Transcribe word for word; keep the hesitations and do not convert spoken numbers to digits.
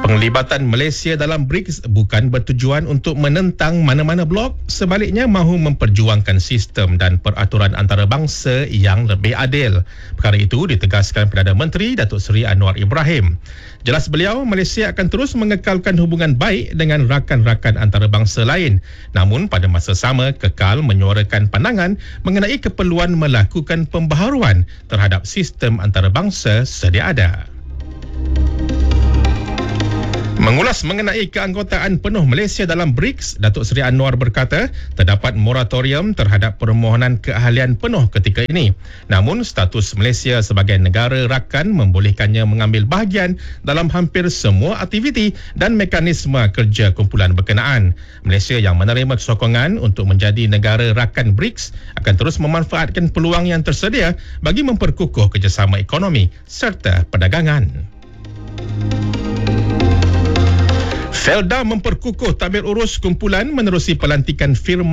Penglibatan Malaysia dalam BRICS bukan bertujuan untuk menentang mana-mana blok, sebaliknya mahu memperjuangkan sistem dan peraturan antarabangsa yang lebih adil. Perkara itu ditegaskan Perdana Menteri Datuk Seri Anwar Ibrahim. Jelas beliau, Malaysia akan terus mengekalkan hubungan baik dengan rakan-rakan antarabangsa lain. Namun pada masa sama kekal menyuarakan pandangan mengenai keperluan melakukan pembaharuan terhadap sistem antarabangsa sedia ada. Mengulas mengenai keanggotaan penuh Malaysia dalam BRICS, Datuk Seri Anwar berkata terdapat moratorium terhadap permohonan keahlian penuh ketika ini. Namun, status Malaysia sebagai negara rakan membolehkannya mengambil bahagian dalam hampir semua aktiviti dan mekanisme kerja kumpulan berkenaan. Malaysia yang menerima sokongan untuk menjadi negara rakan BRICS akan terus memanfaatkan peluang yang tersedia bagi memperkukuh kerjasama ekonomi serta perdagangan. Felda memperkukuh tabir urus kumpulan menerusi pelantikan firma